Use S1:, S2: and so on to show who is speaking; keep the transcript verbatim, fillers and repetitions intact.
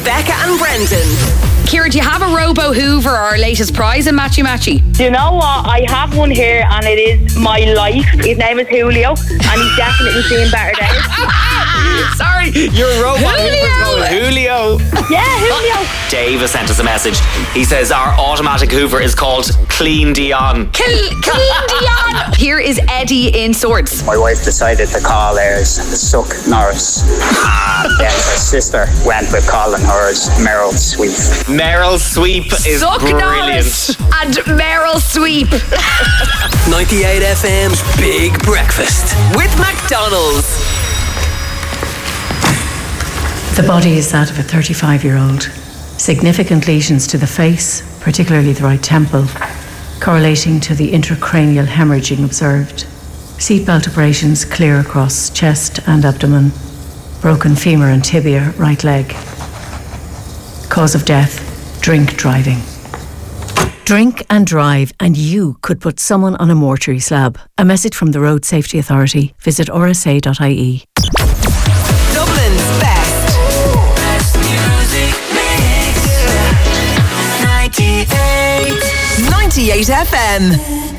S1: Becca and Brendan.
S2: Ciara, do you have a Robo Hoover, our latest prize in Matchy Matchy?
S3: Do you know what? I have one here and it is my life. His name is Julio and he's definitely seen better days.
S4: Sorry, your robot
S2: Julio.
S4: Hoover's called Julio.
S3: Yeah, Julio.
S4: Dave has sent us a message. He says our automatic Hoover is called Clean Dion.
S2: Clean Dion. Here is Eddie in Swords.
S5: My wife decided to call hers Suck Norris. And then her sister went with calling hers Meryl Sweep.
S4: Meryl Sweep is
S2: Suck
S4: brilliant.
S2: Norris and Meryl Sweep.
S1: ninety-eight F M's Big Breakfast with McDonald's.
S6: The body is that of a thirty-five-year-old. Significant lesions to the face, particularly the right temple, correlating to the intracranial hemorrhaging observed. Seatbelt abrasions clear across chest and abdomen. Broken femur and tibia, right leg. Cause of death, drink driving. Drink and drive and you could put someone on a mortuary slab. A message from the Road Safety Authority. Visit r s a dot i e.
S1: Dublin's best. Best music mix. ninety-eight. ninety-eight F M.